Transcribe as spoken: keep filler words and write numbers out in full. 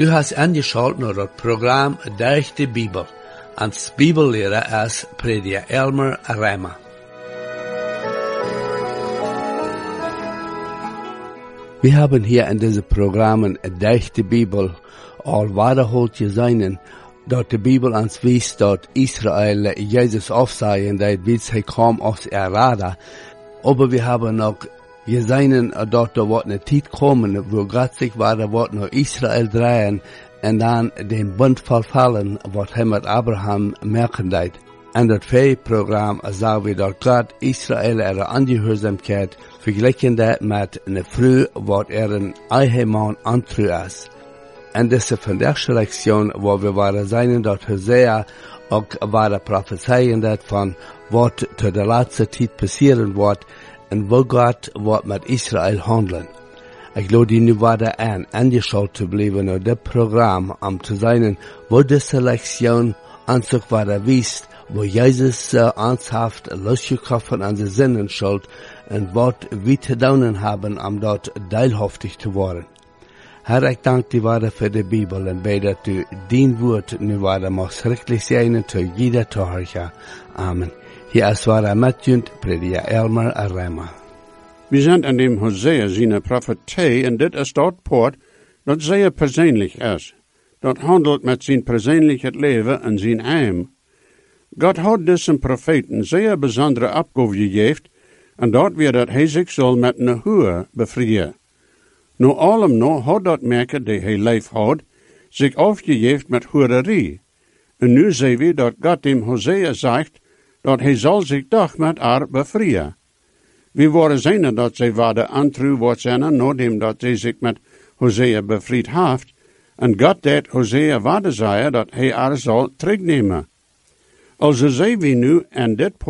Du hast angeschaut naar het programma Durch die Bibel. Als Bibellehrer ist Prediger Elmer Reimer. Wir haben hier in diesen Programmen Durch die Bibel all wiederholt gesehen, dass die Bibel uns weist, dass Israel Jesus aufsehen, dass er kam aus Erada. Aber wir haben noch gesehen, dass da wird eine Zeit kommen, wo Gott sich weiter wird nach Israel drehen und dann den Bund verfallen, was er mit Abraham merken wird. In das Programm sagen wir, dass Gott Israel ihre Angehörigkeit verglichen hat mit einer Früh, was er ein Ehemann antrug ist. En deze vandaagse lektion, waar we waren zijn, dat Hosea ook waren prophezeien dat van wat te de laatste tijd passeren wordt en hoe God wordt met Israël handelen. Ik geloof die nu waren aan aangeschaut te blijven naar dit programma om te zijn, waar deze lektion aan zich waren wist, waar Jezus uh, ons heeft losgekocht aan de zinnen schuld en wat we te doen hebben om dat deelhaftig te worden. Herr, ik dank die waarde voor de Bibel en bij dat u dien woord nu waarde mag schriftelijk zijn te jeder toehoorger. Amen. Hier is waarde met junt, prediger Elmer Reimer. We zijn aan dem Hosea zijn profetie en dit is dat poort dat zeer persoonlijk is. Dat handelt met zijn persoonlijk leven en zijn heim. God had deze profeten zeer bijzondere opgave gegeven en dat weer dat hij zich zal met een hoer bevrijden. Nu allem no had dat merken die hij lijf had, zich afgegeven met hoererie. En nu zien we dat God dem Hosea zegt, dat hij zal zich toch met haar bevrijden. We worden zijn dat zij waren antru wordt zijn, nadat dat zij zich met Hosea bevrijd heeft, en God deed Hosea waarde zeggen dat hij haar zal terugnemen. Also zien we nu en dit